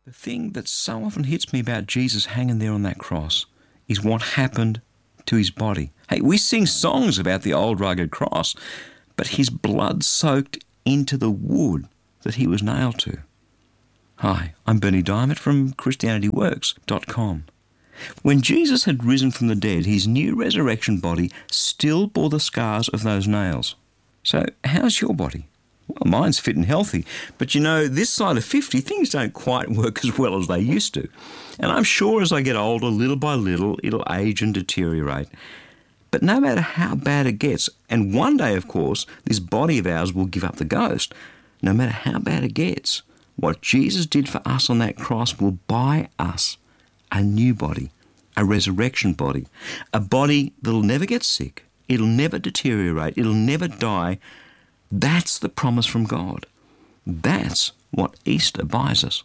The thing that so often hits me about Jesus hanging there on that cross is what happened to his body. Hey, we sing songs about the old rugged cross, but his blood soaked into the wood that he was nailed to. Hi, I'm Berni Dymet from ChristianityWorks.com. When Jesus had risen from the dead, his new resurrection body still bore the scars of those nails. So how's your body? Well, mine's fit and healthy, but you know, this side of 50, things don't quite work as well as they used to. And I'm sure as I get older, little by little, it'll age and deteriorate. But no matter how bad it gets, and one day, of course, this body of ours will give up the ghost, no matter how bad it gets, what Jesus did for us on that cross will buy us a new body, a resurrection body, a body that'll never get sick, it'll never deteriorate, it'll never die. That's the promise from God. That's what Easter buys us.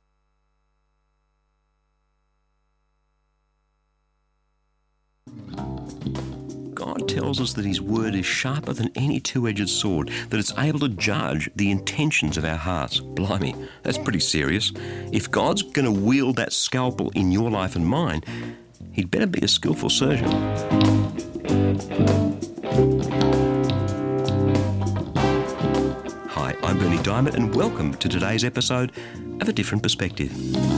God tells us that his word is sharper than any two-edged sword, that it's able to judge the intentions of our hearts. Blimey, that's pretty serious. If God's going to wield that scalpel in your life and mine, he'd better be a skillful surgeon. Hi, I'm Berni Dymet, and welcome to today's episode of A Different Perspective.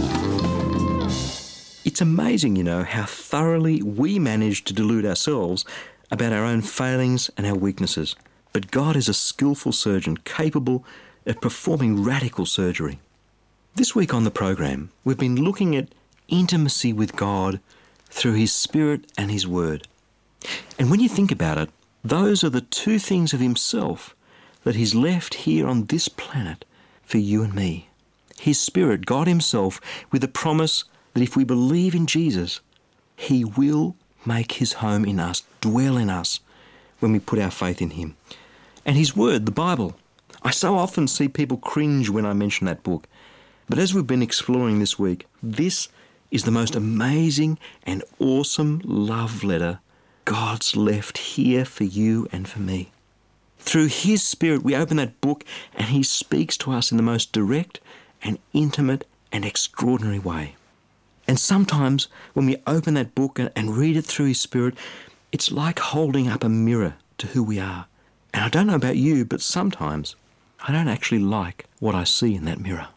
It's amazing, you know, how thoroughly we manage to delude ourselves about our own failings and our weaknesses. But God is a skillful surgeon capable of performing radical surgery. This week on the program, we've been looking at intimacy with God through his Spirit and his Word. And when you think about it, those are the two things of himself that he's left here on this planet for you and me. His Spirit, God himself, with the promise that if we believe in Jesus, he will make his home in us, dwell in us, when we put our faith in him. And his word, the Bible. I so often see people cringe when I mention that book. But as we've been exploring this week, this is the most amazing and awesome love letter God's left here for you and for me. Through his Spirit, we open that book and he speaks to us in the most direct and intimate and extraordinary way. And sometimes when we open that book and read it through his Spirit, it's like holding up a mirror to who we are. And I don't know about you, but sometimes I don't actually like what I see in that mirror.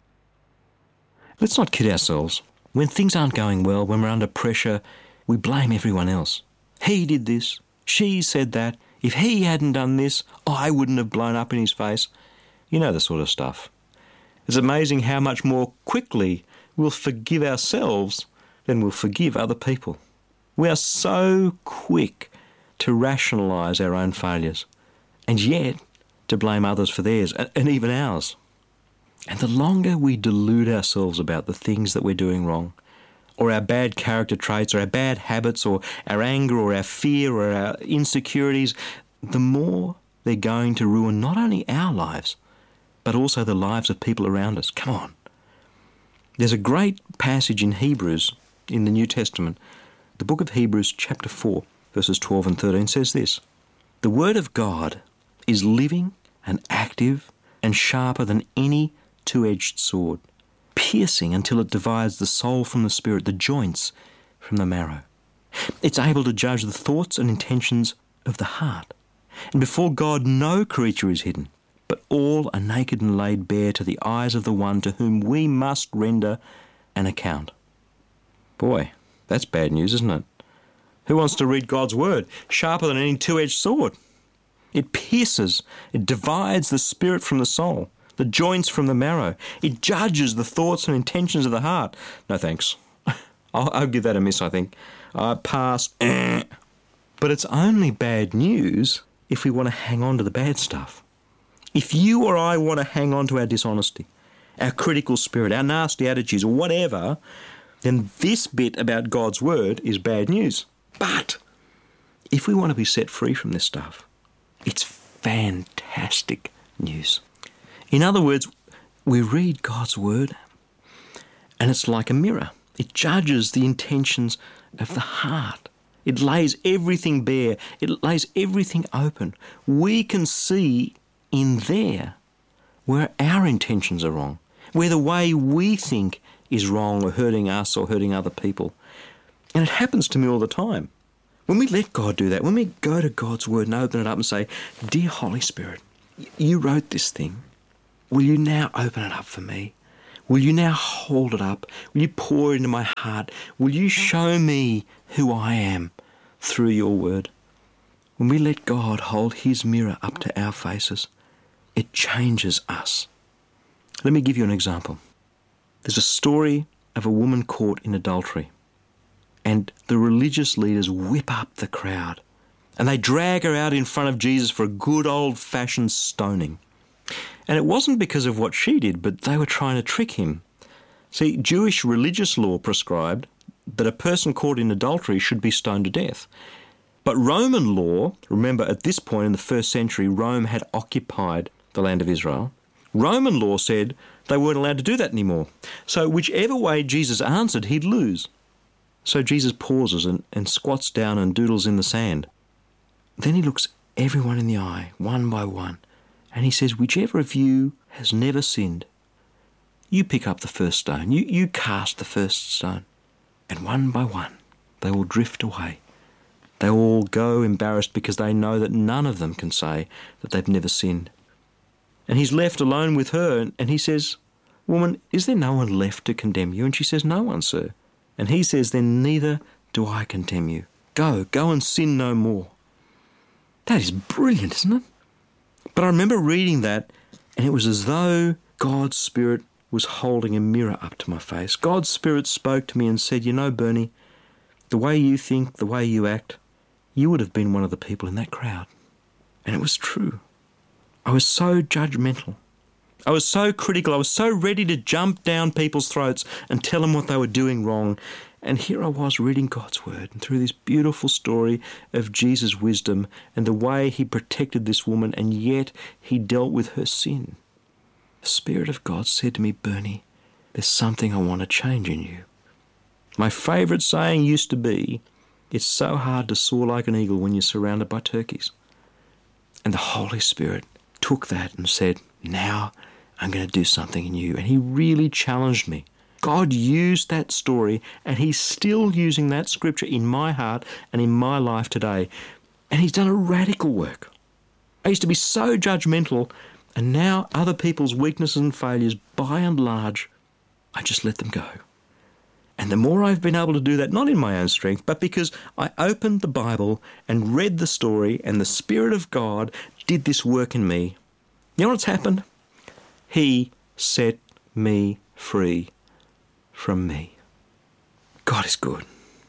Let's not kid ourselves. When things aren't going well, when we're under pressure, we blame everyone else. He did this. She said that. If he hadn't done this, I wouldn't have blown up in his face. You know the sort of stuff. It's amazing how much more quickly we'll forgive ourselves than we'll forgive other people. We are so quick to rationalise our own failures and yet to blame others for theirs and even ours. And the longer we delude ourselves about the things that we're doing wrong, or our bad character traits, or our bad habits, or our anger, or our fear, or our insecurities, the more they're going to ruin not only our lives, but also the lives of people around us. Come on. There's a great passage in Hebrews in the New Testament. The book of Hebrews chapter 4, verses 12 and 13 says this: "The word of God is living and active and sharper than any two-edged sword, piercing until it divides the soul from the spirit, the joints from the marrow. It's able to judge the thoughts and intentions of the heart. And before God no creature is hidden, but all are naked and laid bare to the eyes of the one to whom we must render an account." Boy, that's bad news, isn't it? Who wants to read God's word? Sharper than any two-edged sword. It pierces, it divides the spirit from the soul, the joints from the marrow. It judges the thoughts and intentions of the heart. No thanks. I'll give that a miss, I think. I pass. But it's only bad news if we want to hang on to the bad stuff. If you or I want to hang on to our dishonesty, our critical spirit, our nasty attitudes, or whatever, then this bit about God's word is bad news. But if we want to be set free from this stuff, it's fantastic news. In other words, we read God's word and it's like a mirror. It judges the intentions of the heart. It lays everything bare. It lays everything open. We can see in there where our intentions are wrong, where the way we think is wrong or hurting us or hurting other people. And it happens to me all the time. When we let God do that, when we go to God's Word and open it up and say, Dear Holy Spirit, you wrote this thing. Will you now open it up for me? Will you now hold it up? Will you pour it into my heart? Will you show me who I am through your Word? When we let God hold His mirror up to our faces, it changes us. Let me give you an example. There's a story of a woman caught in adultery, and the religious leaders whip up the crowd, and they drag her out in front of Jesus for a good old-fashioned stoning. And it wasn't because of what she did, but they were trying to trick him. See, Jewish religious law prescribed that a person caught in adultery should be stoned to death. But Roman law, remember at this point in the first century, Rome had occupied the land of Israel. Roman law said they weren't allowed to do that anymore. So whichever way Jesus answered, he'd lose. So Jesus pauses and squats down and doodles in the sand. Then he looks everyone in the eye, one by one, and he says, whichever of you has never sinned, you pick up the first stone, you cast the first stone. And one by one, they will drift away. They all go embarrassed because they know that none of them can say that they've never sinned. And he's left alone with her, and he says, Woman, is there no one left to condemn you? And she says, No one, sir. And he says, Then neither do I condemn you. Go and sin no more. That is brilliant, isn't it? But I remember reading that, and it was as though God's Spirit was holding a mirror up to my face. God's Spirit spoke to me and said, You know, Bernie, the way you think, the way you act, you would have been one of the people in that crowd. And it was true. I was so judgmental. I was so critical. I was so ready to jump down people's throats and tell them what they were doing wrong. And here I was reading God's Word, and through this beautiful story of Jesus' wisdom and the way he protected this woman, and yet he dealt with her sin. The Spirit of God said to me, Bernie, there's something I want to change in you. My favourite saying used to be, it's so hard to soar like an eagle when you're surrounded by turkeys. And the Holy Spirit took that and said, now I'm going to do something in you. And he really challenged me. God used that story, and he's still using that scripture in my heart and in my life today. And he's done a radical work. I used to be so judgmental, and now other people's weaknesses and failures, by and large, I just let them go. And the more I've been able to do that, not in my own strength, but because I opened the Bible and read the story, and the Spirit of God did this work in me, you know what's happened? He set me free from me. God is good.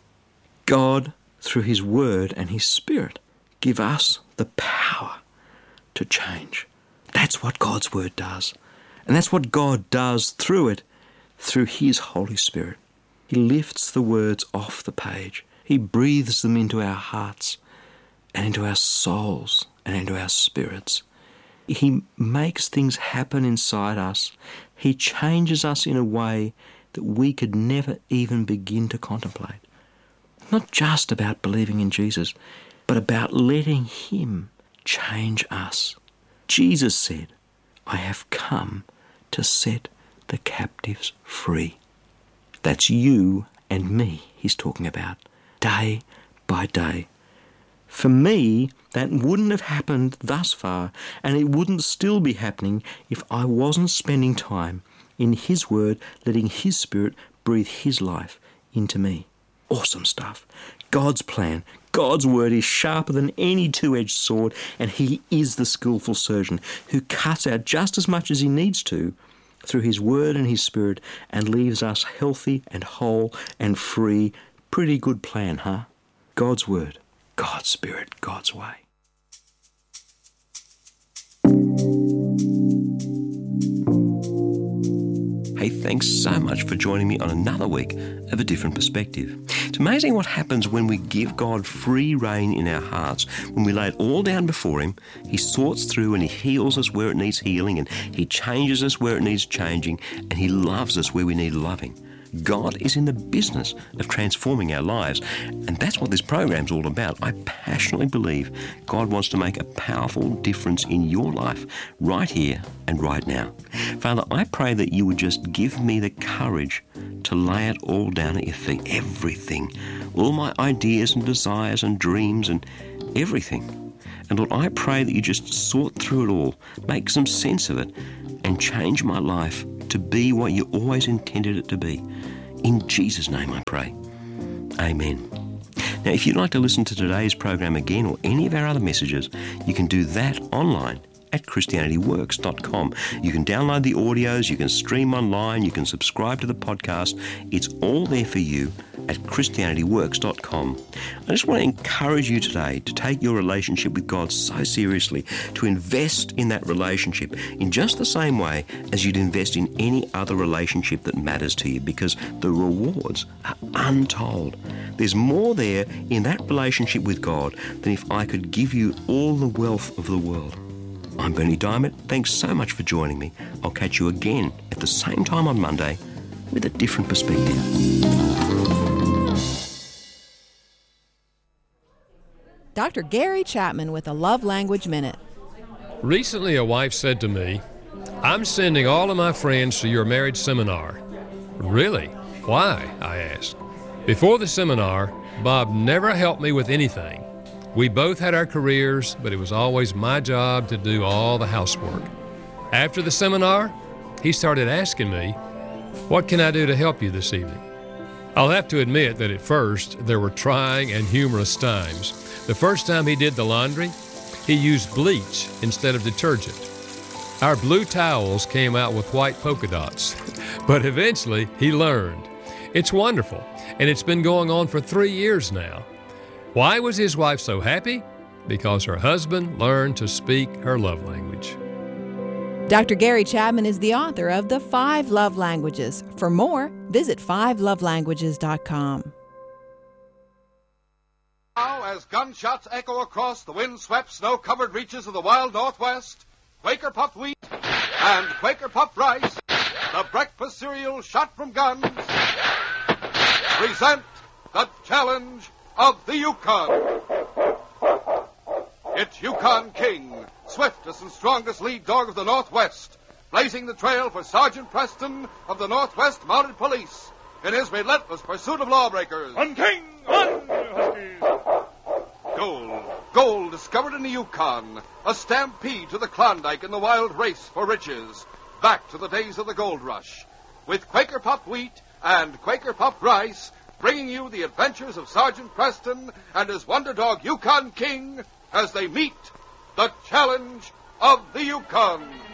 God, through his Word and his Spirit, give us the power to change. That's what God's Word does. And that's what God does through it, through his Holy Spirit. He lifts the words off the page. He breathes them into our hearts and into our souls and into our spirits. He makes things happen inside us. He changes us in a way that we could never even begin to contemplate. Not just about believing in Jesus, but about letting him change us. Jesus said, I have come to set the captives free. That's you and me he's talking about, day by day. For me, that wouldn't have happened thus far, and it wouldn't still be happening if I wasn't spending time in his Word, letting his Spirit breathe his life into me. Awesome stuff. God's plan, God's Word is sharper than any two-edged sword, and he is the skillful surgeon who cuts out just as much as he needs to through his Word and his Spirit, and leaves us healthy and whole and free. Pretty good plan, huh? God's Word, God's Spirit, God's way. Hey, thanks so much for joining me on another week of A Different Perspective. It's amazing what happens when we give God free rein in our hearts. When we lay it all down before him, he sorts through and he heals us where it needs healing, and he changes us where it needs changing, and he loves us where we need loving. God is in the business of transforming our lives, and that's what this program's all about. I passionately believe God wants to make a powerful difference in your life right here and right now. Father, I pray that you would just give me the courage to lay it all down at your feet, everything, all my ideas and desires and dreams and everything. And Lord, I pray that you just sort through it all, make some sense of it, and change my life to be what you always intended it to be. In Jesus' name I pray. Amen. Now, if you'd like to listen to today's program again or any of our other messages, you can do that online at ChristianityWorks.com. You can download the audios, you can stream online, you can subscribe to the podcast. It's all there for you at ChristianityWorks.com. I just want to encourage you today to take your relationship with God so seriously, to invest in that relationship in just the same way as you'd invest in any other relationship that matters to you, because the rewards are untold. There's more there in that relationship with God than if I could give you all the wealth of the world. I'm Bernie Diamond. Thanks so much for joining me. I'll catch you again at the same time on Monday with a different perspective. Dr. Gary Chapman with a Love Language Minute. Recently, a wife said to me, "I'm sending all of my friends to your marriage seminar." "Really? Why?" I asked. Before the seminar, Bob never helped me with anything. We both had our careers, but it was always my job to do all the housework. After the seminar, he started asking me, "What can I do to help you this evening?" I'll have to admit that at first there were trying and humorous times. The first time he did the laundry, he used bleach instead of detergent. Our blue towels came out with white polka dots, but eventually he learned. It's wonderful, and it's been going on for 3 years now. Why was his wife so happy? Because her husband learned to speak her love language. Dr. Gary Chapman is the author of The 5 Love Languages. For more, visit 5lovelanguages.com. Now, as gunshots echo across the wind-swept, snow-covered reaches of the wild Northwest, Quaker Puffed Wheat and Quaker Puffed Rice, the breakfast cereal shot from guns, present the challenge of the Yukon. It's Yukon King, swiftest and strongest lead dog of the Northwest, blazing the trail for Sergeant Preston of the Northwest Mounted Police in his relentless pursuit of lawbreakers. On King, on, Huskies! Gold discovered in the Yukon, a stampede to the Klondike in the wild race for riches, back to the days of the gold rush, with Quaker Puffed Wheat and Quaker Puffed Rice, bringing you the adventures of Sergeant Preston and his wonder dog Yukon King as they meet the challenge of the Yukon.